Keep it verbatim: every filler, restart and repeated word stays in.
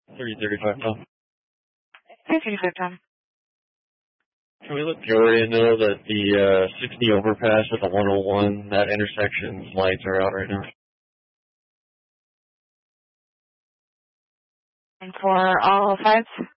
thirty thirty-five, Tom. three thirty-five, Tom. Can we let Peoria know that the uh, sixty overpass at the one oh one, that intersection's lights are out right now? And for all fives?